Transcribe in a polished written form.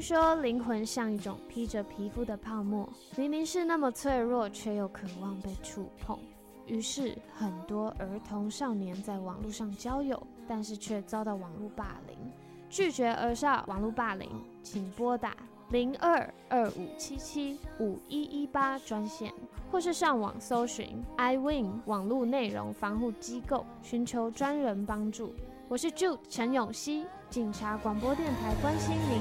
说灵魂像一种披着皮肤的泡沫，明明是那么脆弱，却又渴望被触碰。于是很多儿童少年在网络上交友，但是却遭到网络霸凌。拒绝儿少网络霸凌，请拨打0225775118专线，或是上网搜寻 iWin 网络内容防护机构，寻求专人帮助。我是 Jude 陈永熙，警察广播电台关心您。